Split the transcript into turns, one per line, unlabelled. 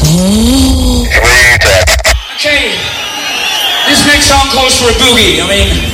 Okay, this next song calls for a boogie. I mean,